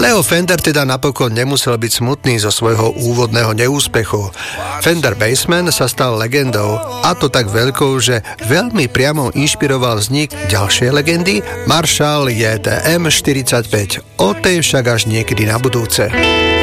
Leo Fender teda napokon nemusel byť smutný zo svojho úvodného neúspechu. Fender Bassman sa stal legendou, a to tak veľkou, že veľmi priamo inšpiroval vznik ďalšej legendy, Marshall JTM 45. O tej však až niekedy na budúce.